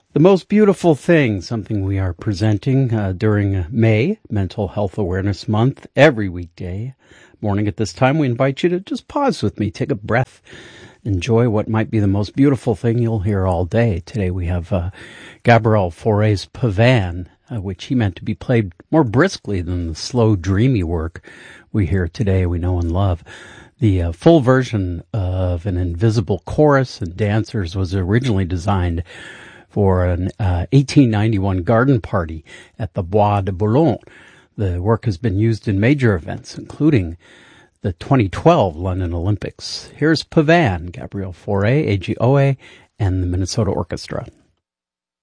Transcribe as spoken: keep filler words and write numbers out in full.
The Most Beautiful Thing, something we are presenting uh, during May, Mental Health Awareness Month, every weekday morning at this time. We invite you to just pause with me, take a breath, enjoy what might be the most beautiful thing you'll hear all day. Today we have uh, Gabriel Fauré's Pavane, uh, which he meant to be played more briskly than the slow, dreamy work we hear today, we know and love. The uh, full version of an invisible chorus and dancers was originally designed for an uh, eighteen ninety-one garden party at the Bois de Boulogne. The work has been used in major events, including the twenty twelve London Olympics. Here's Pavane, Gabriel Fauré, A G O A, and the Minnesota Orchestra.